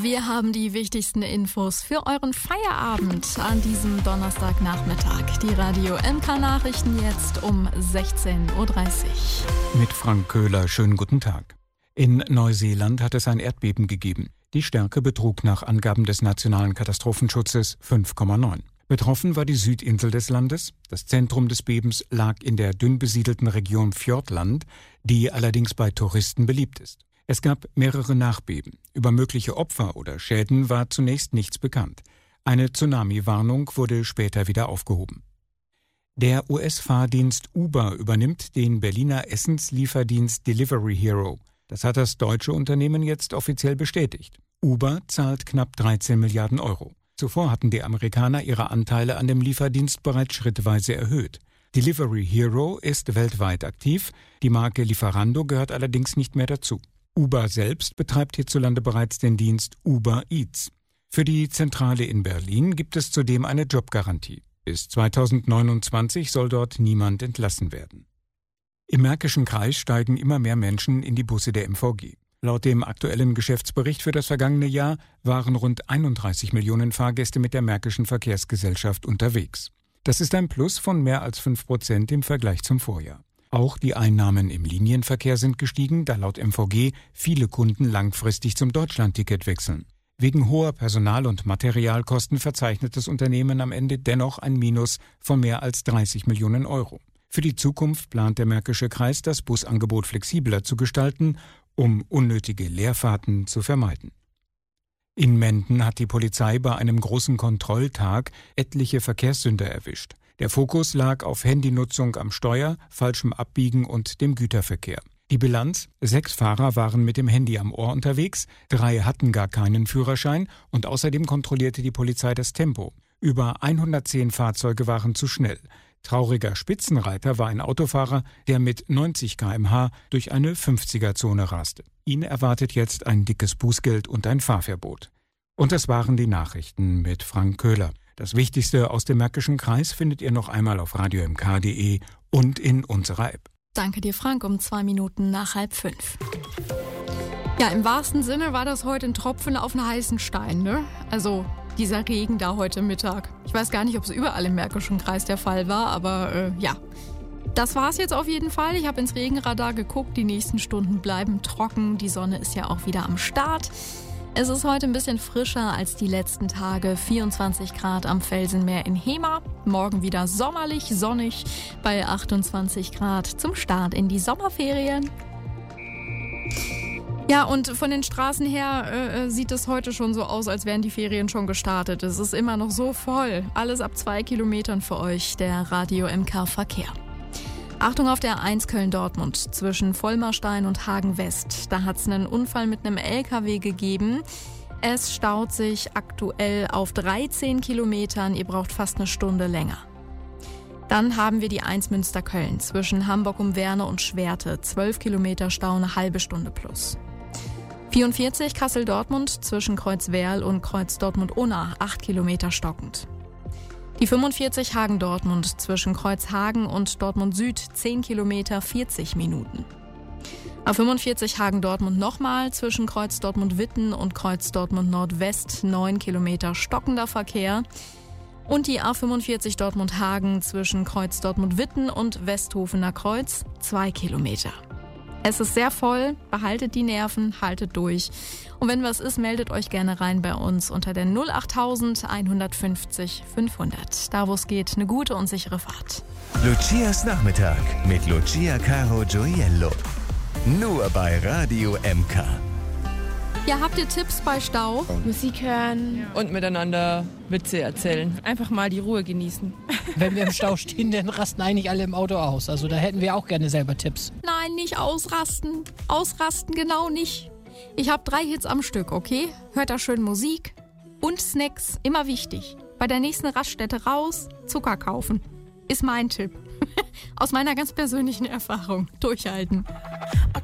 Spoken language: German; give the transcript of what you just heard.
Wir haben die wichtigsten Infos für euren Feierabend an diesem Donnerstagnachmittag. Die Radio MK-Nachrichten jetzt um 16.30 Uhr. Mit Frank Köhler, schönen guten Tag. In Neuseeland hat es ein Erdbeben gegeben. Die Stärke betrug nach Angaben des Nationalen Katastrophenschutzes 5,9. Betroffen war die Südinsel des Landes. Das Zentrum des Bebens lag in der dünn besiedelten Region Fiordland, die allerdings bei Touristen beliebt ist. Es gab mehrere Nachbeben. Über mögliche Opfer oder Schäden war zunächst nichts bekannt. Eine Tsunami-Warnung wurde später wieder aufgehoben. Der US-Fahrdienst Uber übernimmt den Berliner Essenslieferdienst Delivery Hero. Das hat das deutsche Unternehmen jetzt offiziell bestätigt. Uber zahlt knapp 13 Milliarden Euro. Zuvor hatten die Amerikaner ihre Anteile an dem Lieferdienst bereits schrittweise erhöht. Delivery Hero ist weltweit aktiv. Die Marke Lieferando gehört allerdings nicht mehr dazu. Uber selbst betreibt hierzulande bereits den Dienst Uber Eats. Für die Zentrale in Berlin gibt es zudem eine Jobgarantie. Bis 2029 soll dort niemand entlassen werden. Im Märkischen Kreis steigen immer mehr Menschen in die Busse der MVG. Laut dem aktuellen Geschäftsbericht für das vergangene Jahr waren rund 31 Millionen Fahrgäste mit der Märkischen Verkehrsgesellschaft unterwegs. Das ist ein Plus von mehr als 5% im Vergleich zum Vorjahr. Auch die Einnahmen im Linienverkehr sind gestiegen, da laut MVG viele Kunden langfristig zum Deutschlandticket wechseln. Wegen hoher Personal- und Materialkosten verzeichnet das Unternehmen am Ende dennoch ein Minus von mehr als 30 Millionen Euro. Für die Zukunft plant der Märkische Kreis, das Busangebot flexibler zu gestalten, um unnötige Leerfahrten zu vermeiden. In Menden hat die Polizei bei einem großen Kontrolltag etliche Verkehrssünder erwischt. Der Fokus lag auf Handynutzung am Steuer, falschem Abbiegen und dem Güterverkehr. Die Bilanz: 6 Fahrer waren mit dem Handy am Ohr unterwegs, 3 hatten gar keinen Führerschein und außerdem kontrollierte die Polizei das Tempo. Über 110 Fahrzeuge waren zu schnell. Trauriger Spitzenreiter war ein Autofahrer, der mit 90 km/h durch eine 50er-Zone raste. Ihn erwartet jetzt ein dickes Bußgeld und ein Fahrverbot. Und das waren die Nachrichten mit Frank Köhler. Das Wichtigste aus dem Märkischen Kreis findet ihr noch einmal auf radiomk.de und in unserer App. Danke dir, Frank, um 2 Minuten nach 4:30. Ja, im wahrsten Sinne war das heute ein Tropfen auf einen heißen Stein, ne? Also dieser Regen da heute Mittag. Ich weiß gar nicht, ob es überall im Märkischen Kreis der Fall war, aber ja. Das war's jetzt auf jeden Fall. Ich habe ins Regenradar geguckt. Die nächsten Stunden bleiben trocken. Die Sonne ist ja auch wieder am Start. Es ist heute ein bisschen frischer als die letzten Tage. 24 Grad am Felsenmeer in Hema. Morgen wieder sommerlich, sonnig bei 28 Grad zum Start in die Sommerferien. Ja, und von den Straßen her sieht es heute schon so aus, als wären die Ferien schon gestartet. Es ist immer noch so voll. Alles ab 2 Kilometern für euch, der Radio MK Verkehr. Achtung auf der A1 Köln-Dortmund zwischen Vollmerstein und Hagen-West. Da hat es einen Unfall mit einem LKW gegeben. Es staut sich aktuell auf 13 Kilometern. Ihr braucht fast eine Stunde länger. Dann haben wir die A1 Münster-Köln zwischen Hamburg-Umwerne und Schwerte. 12 Kilometer Stau, eine halbe Stunde plus. 44 Kassel-Dortmund zwischen Kreuzwerl und Kreuz-Dortmund-Unna. 8 Kilometer stockend. Die 45 Hagen-Dortmund zwischen Kreuzhagen und Dortmund Süd, 10 Kilometer, 40 Minuten. A45 Hagen-Dortmund nochmal zwischen Kreuz Dortmund-Witten und Kreuz Dortmund-Nordwest, 9 Kilometer stockender Verkehr. Und die A45 Dortmund-Hagen zwischen Kreuz Dortmund-Witten und Westhofener Kreuz, 2 Kilometer. Es ist sehr voll, behaltet die Nerven, haltet durch. Und wenn was ist, meldet euch gerne rein bei uns unter der 08000 150 500. Da wo es geht, eine gute und sichere Fahrt. Lucias Nachmittag mit Lucia Caro Gioiello. Nur bei Radio MK. Ja, habt ihr Tipps bei Stau? Musik hören und miteinander Witze erzählen. Einfach mal die Ruhe genießen. Wenn wir im Stau stehen, dann rasten eigentlich alle im Auto aus. Also da hätten wir auch gerne selber Tipps. Nein, nicht ausrasten. Ausrasten genau nicht. Ich habe 3 Hits am Stück, okay? Hört da schön Musik und Snacks, immer wichtig. Bei der nächsten Raststätte raus, Zucker kaufen. Ist mein Tipp. Aus meiner ganz persönlichen Erfahrung. Durchhalten.